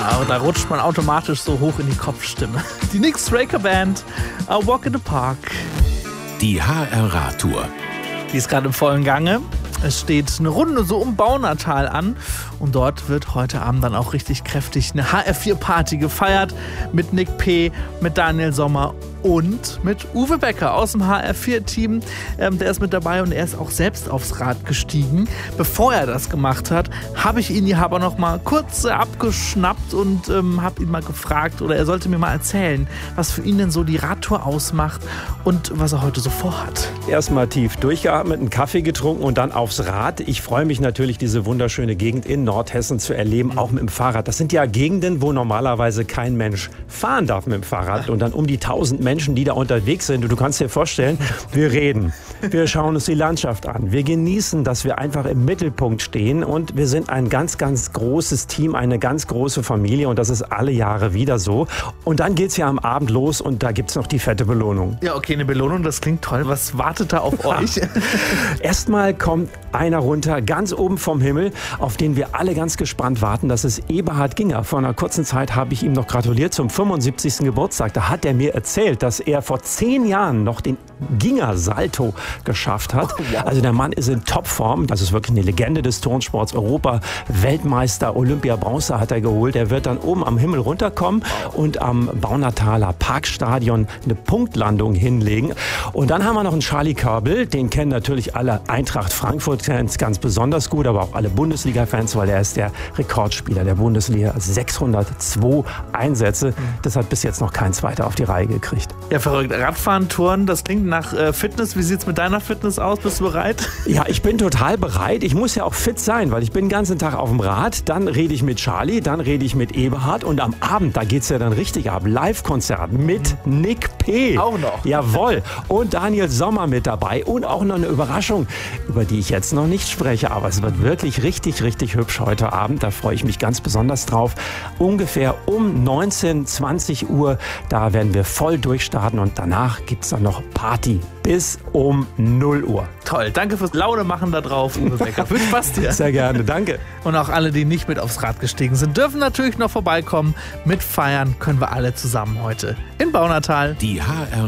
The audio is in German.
Aber da rutscht man automatisch so hoch in die Kopfstimme. Die Nick Straker Band, A Walk in the Park. Die HR-Radtour. Die ist gerade im vollen Gange. Es steht eine Runde so um Baunatal an und dort wird heute Abend dann auch richtig kräftig eine HR4-Party gefeiert mit Nick P., mit Daniel Sommer und mit Uwe Becker aus dem HR4-Team. Der ist mit dabei und er ist auch selbst aufs Rad gestiegen. Bevor er das gemacht hat, habe ich ihn hier aber noch mal kurz abgeschnappt und habe ihn mal gefragt, oder er sollte mir mal erzählen, was für ihn denn so die Radtour ausmacht und was er heute so vorhat. Erstmal tief durchgeatmet, einen Kaffee getrunken und dann aufs Rad. Ich freue mich natürlich, diese wunderschöne Gegend in Nordhessen zu erleben, auch mit dem Fahrrad. Das sind ja Gegenden, wo normalerweise kein Mensch fahren darf mit dem Fahrrad. Und dann um die 1000 Menschen, die da unterwegs sind. Und du kannst dir vorstellen, wir reden, wir schauen uns die Landschaft an, wir genießen, dass wir einfach im Mittelpunkt stehen und wir sind ein ganz, ganz großes Team, eine ganz große Familie und das ist alle Jahre wieder so. Und dann geht's ja am Abend los und da gibt's noch die fette Belohnung. Ja, okay, eine Belohnung, das klingt toll. Was wartet da auf euch? Erstmal kommt einer runter, ganz oben vom Himmel, auf den wir alle ganz gespannt warten. Das ist Eberhard Ginger. Vor einer kurzen Zeit habe ich ihm noch gratuliert zum 75. Geburtstag. Da hat er mir erzählt, dass er vor 10 Jahren noch den Ginger-Salto geschafft hat. Oh, wow. Also der Mann ist in Topform. Das ist wirklich eine Legende des Turnsports. Europa-Weltmeister, Olympia-Bronze hat er geholt. Er wird dann oben am Himmel runterkommen und am Baunataler Parkstadion eine Punktlandung hinlegen. Und dann haben wir noch einen Charlie Körbel. Den kennen natürlich alle Eintracht Frankfurt-Fans ganz besonders gut, aber auch alle Bundesliga-Fans, weil er ist der Rekordspieler der Bundesliga. 602 Einsätze. Das hat bis jetzt noch kein Zweiter auf die Reihe gekriegt. Ja, verrückt. Radfahren, Touren, das klingt nach Fitness. Wie sieht's mit deiner Fitness aus? Bist du bereit? Ja, ich bin total bereit. Ich muss ja auch fit sein, weil ich bin den ganzen Tag auf dem Rad. Dann rede ich mit Charlie, dann rede ich mit Eberhard und am Abend, da geht's ja dann richtig ab. Live-Konzert mit Nick P. Auch noch. Jawohl. Und Daniel Sommer mit dabei und auch noch eine Überraschung, über die ich jetzt noch nicht spreche. Aber es wird wirklich richtig, richtig hübsch heute Abend. Da freue ich mich ganz besonders drauf. Ungefähr um 19, 20 Uhr, da werden wir voll durchstarten und danach gibt's dann noch Party bis um 0 Uhr. Toll, danke fürs Laune machen da drauf, Uwe Becker. Viel Spaß dir. Sehr gerne, danke. Und auch alle, die nicht mit aufs Rad gestiegen sind, dürfen natürlich noch vorbeikommen. Mitfeiern können wir alle zusammen heute in Baunatal. Die HR